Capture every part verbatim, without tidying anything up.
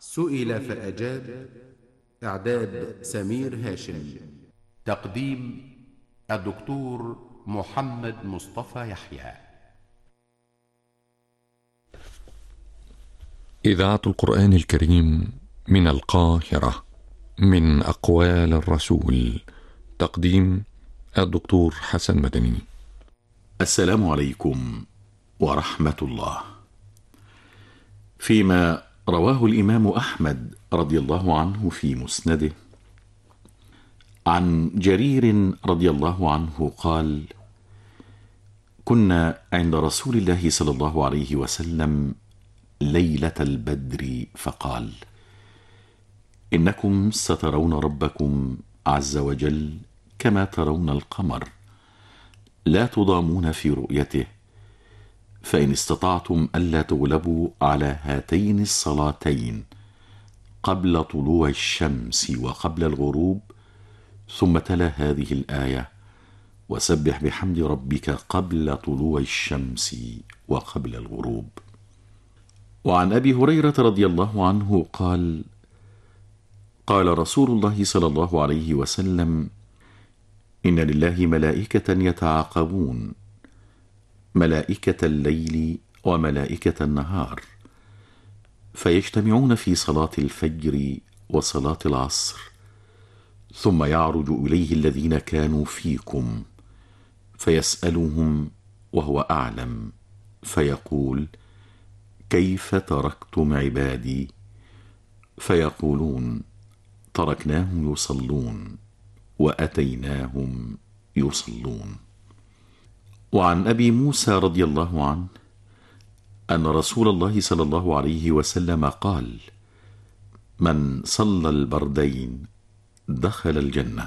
سئل فأجاب. إعداد سمير هاشم. تقديم الدكتور محمد مصطفى يحيى. إذاعة القرآن الكريم من القاهرة، من أقوال الرسول. تقديم الدكتور حسن مدني. السلام عليكم ورحمة الله. فيما رواه الإمام أحمد رضي الله عنه في مسنده عن جرير رضي الله عنه قال: كنا عند رسول الله صلى الله عليه وسلم ليلة البدر فقال: إنكم سترون ربكم عز وجل كما ترون القمر، لا تضامون في رؤيته، فإن استطعتم ألا تغلبوا على هاتين الصلاتين قبل طلوع الشمس وقبل الغروب، ثم تلا هذه الآية: وسبح بحمد ربك قبل طلوع الشمس وقبل الغروب. وعن أبي هريرة رضي الله عنه قال: قال رسول الله صلى الله عليه وسلم: إن لله ملائكة يتعاقبون، ملائكة الليل وملائكة النهار، فيجتمعون في صلاة الفجر وصلاة العصر، ثم يعرج إليه الذين كانوا فيكم فيسألهم وهو أعلم، فيقول: كيف تركتم عبادي؟ فيقولون: تركناهم يصلون وأتيناهم يصلون. وعن أبي موسى رضي الله عنه أن رسول الله صلى الله عليه وسلم قال: من صلى البردين دخل الجنة.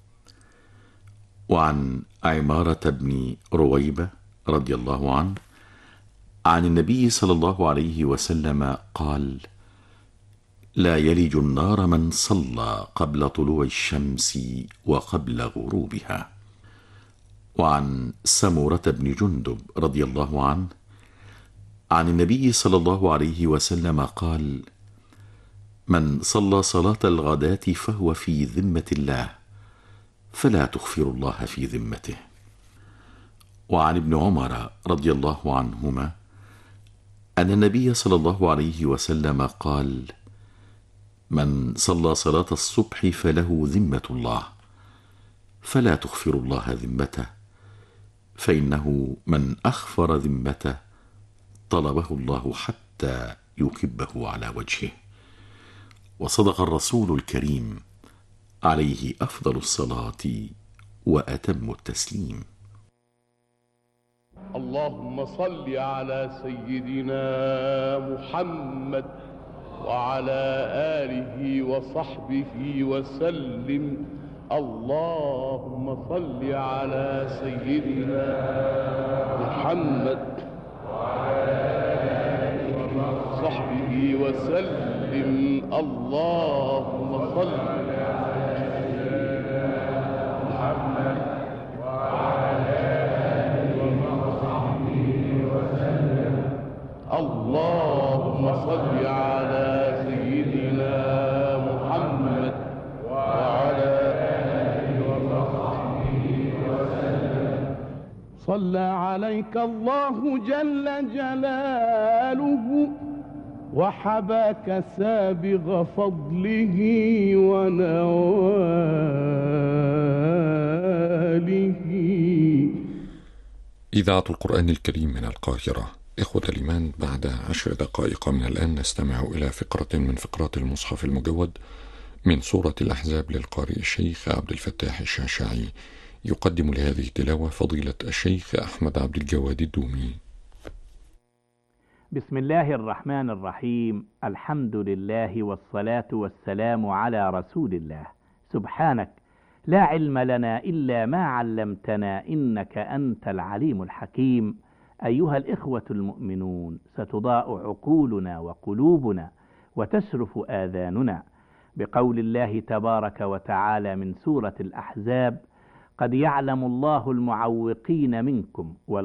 وعن عمارة بن رويبة رضي الله عنه عن النبي صلى الله عليه وسلم قال: لا يلج النار من صلى قبل طلوع الشمس وقبل غروبها. وعن سمورة بن جندب رضي الله عنه عن النبي صلى الله عليه وسلم قال: من صلى صلاة الغداة فهو في ذمة الله، فلا تخفر الله في ذمته. وعن ابن عمر رضي الله عنهما أن النبي صلى الله عليه وسلم قال: من صلى صلاة الصبح فله ذمة الله، فلا تخفر الله ذمته، فإنه من أخفر ذمته طلبه الله حتى يكبه على وجهه. وصدق الرسول الكريم عليه أفضل الصلاة وأتم التسليم. اللهم صل على سيدنا محمد وعلى آله وصحبه وسلم. اللهم صل على سيدنا محمد وعلى آله وصحبه وسلم. اللهم صل على سيدنا محمد وعلى آله وصحبه وسلم. اللهم صل على سيدنا محمد وعلى آله وصحبه وسلم. صلى عليك الله جل جلاله وحباك سابغ فضله ونواله. إذاعة القرآن الكريم من القاهرة. إخوة الإيمان، بعد عشر دقائق من الآن نستمع إلى فقرة من فقرات المصحف المجود من سورة الأحزاب للقارئ الشيخ عبد الفتاح الشعشاعي. يقدم لهذه التلاوة فضيلة الشيخ أحمد عبد الجواد الدومي. بسم الله الرحمن الرحيم. الحمد لله والصلاة والسلام على رسول الله. سبحانك لا علم لنا إلا ما علمتنا إنك أنت العليم الحكيم. أيها الإخوة المؤمنون، ستضاء عقولنا وقلوبنا وتسرف آذاننا بقول الله تبارك وتعالى من سورة الأحزاب: قد يعلم الله المعوقين منكم